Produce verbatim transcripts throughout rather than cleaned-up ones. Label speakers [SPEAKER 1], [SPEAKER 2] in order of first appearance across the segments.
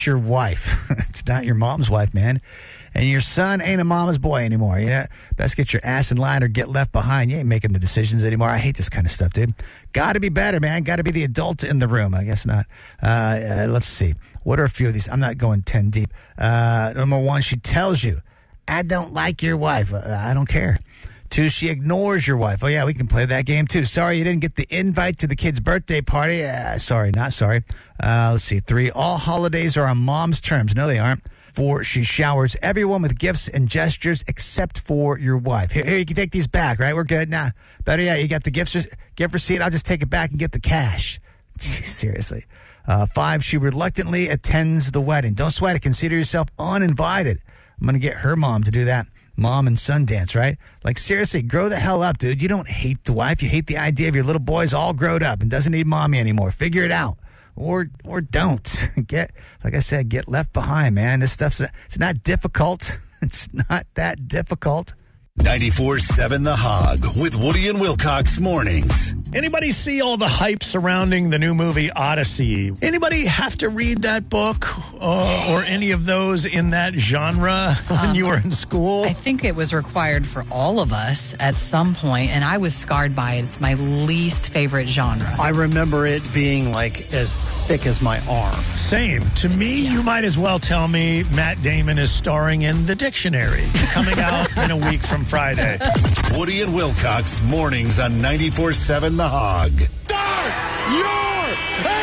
[SPEAKER 1] your wife. It's not your mom's wife, man. And your son ain't a mama's boy anymore. You know, best get your ass in line or get left behind. You ain't making the decisions anymore. I hate this kind of stuff, dude. Got to be better, man. Got to be the adult in the room. I guess not. Uh, uh, let's see. What are a few of these? I'm not going ten deep. Uh, number one, she tells you, I don't like your wife. Uh, I don't care. Two, she ignores your wife. Oh, yeah, we can play that game, too. Sorry you didn't get the invite to the kid's birthday party. Uh, sorry, not sorry. Uh, let's see. Three, all holidays are on mom's terms. No, they aren't. Four, she showers everyone with gifts and gestures except for your wife. Here, here, you can take these back, right? We're good. Nah, better yet, you got the gifts, gift receipt. I'll just take it back and get the cash. Jeez, seriously. Uh, five, she reluctantly attends the wedding. Don't sweat it. Consider yourself uninvited. I'm going to get her mom to do that. Mom and son dance, right? Like, seriously, grow the hell up, dude. You don't hate the wife. You hate the idea of your little boy's all grown up and doesn't need mommy anymore. Figure it out. Or or don't. Get, like I said, get left behind, man. This stuff's it's not difficult. It's not that difficult.
[SPEAKER 2] ninety-four seven The Hog with Woody and Wilcox mornings.
[SPEAKER 3] Anybody see all the hype surrounding the new movie Odyssey? Anybody have to read that book uh, or any of those in that genre when um, you were in school?
[SPEAKER 4] I think it was required for all of us at some point, and I was scarred by it. It's my least favorite genre.
[SPEAKER 5] I remember it being like as thick as my arm.
[SPEAKER 3] Same. To me, yeah. You might as well tell me Matt Damon is starring in The Dictionary, coming out in a week from Friday.
[SPEAKER 2] Woody and Wilcox mornings on ninety-four seven The Hog.
[SPEAKER 6] Start your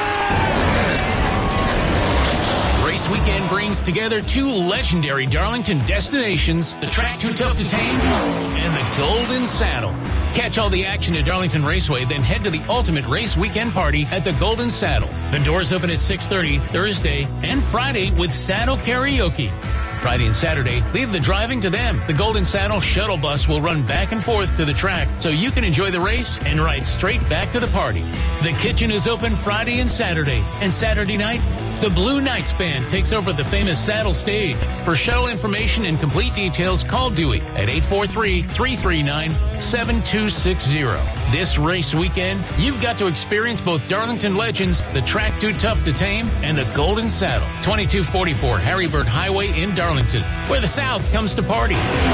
[SPEAKER 6] engine! Race weekend brings together two legendary Darlington destinations, the Track Too Tough to Tame and the Golden Saddle. Catch all the action at Darlington Raceway, then head to the ultimate race weekend party at the Golden Saddle. The doors open at six thirty Thursday and Friday with Saddle Karaoke. Friday and Saturday, leave the driving to them. The Golden Saddle shuttle bus will run back and forth to the track so you can enjoy the race and ride straight back to the party. The kitchen is open Friday and Saturday. And Saturday night, the Blue Knights Band takes over the famous Saddle stage. For shuttle information and complete details, call Dewey at eight four three, three three nine, seven two six zero. This race weekend, you've got to experience both Darlington legends, the Track Too Tough to Tame, and the Golden Saddle. twenty-two forty-four Harrybird Highway in Darlington, where the South comes to party.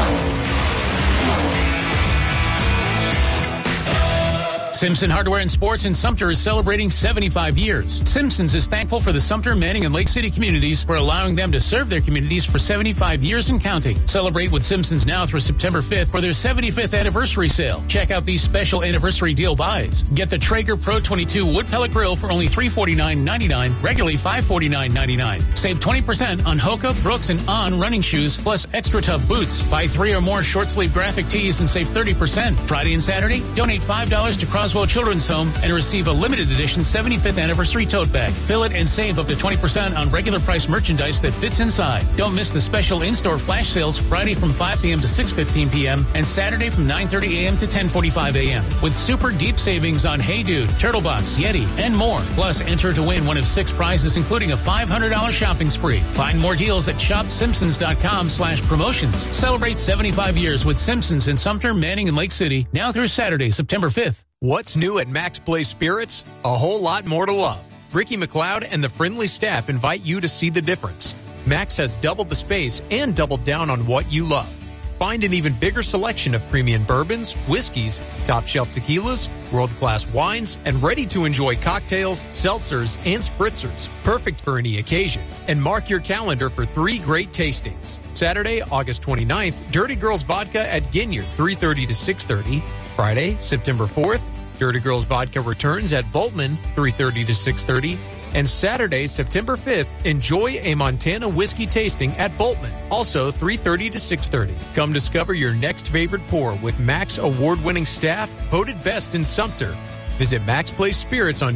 [SPEAKER 6] Simpson Hardware and Sports in Sumter is celebrating seventy-five years. Simpson's is thankful for the Sumter, Manning, and Lake City communities for allowing them to serve their communities for seventy-five years and counting. Celebrate with Simpson's now through September fifth for their seventy-fifth anniversary sale. Check out these special anniversary deal buys. Get the Traeger Pro twenty-two wood pellet grill for only three hundred forty-nine ninety-nine, regularly five hundred forty-nine ninety-nine. Save twenty percent on Hoka, Brooks, and On running shoes, plus extra tough boots. Buy three or more short sleeve graphic tees and save thirty percent. Friday and Saturday, donate five dollars to Cross Roswell Children's Home and receive a limited edition seventy-fifth anniversary tote bag. Fill it and save up to twenty percent on regular price merchandise that fits inside. Don't miss the special in-store flash sales Friday from five p.m. to six fifteen p.m. and Saturday from nine thirty a.m. to ten forty-five a.m. with super deep savings on Hey Dude, Turtle Box, Yeti, and more. Plus, enter to win one of six prizes, including a five hundred dollars shopping spree. Find more deals at shop simpsons dot com slash promotions. Celebrate seventy-five years with Simpsons in Sumter, Manning, and Lake City, now through Saturday, September fifth.
[SPEAKER 7] What's new at Max Place Spirits? A whole lot more to love. Ricky McLeod and the friendly staff invite you to see the difference. Max has doubled the space and doubled down on what you love. Find an even bigger selection of premium bourbons, whiskeys, top-shelf tequilas, world-class wines, and ready-to-enjoy cocktails, seltzers, and spritzers, perfect for any occasion. And mark your calendar for three great tastings. Saturday, August twenty-ninth, Dirty Girls Vodka at Ginyard, three thirty to six thirty. Friday, September fourth, Dirty Girls Vodka returns at Boltman, three thirty to six thirty. And Saturday, September fifth, enjoy a Montana whiskey tasting at Boltman, also three thirty to six thirty. Come discover your next favorite pour with Max award-winning staff, voted best in Sumter. Visit Max Place Spirits on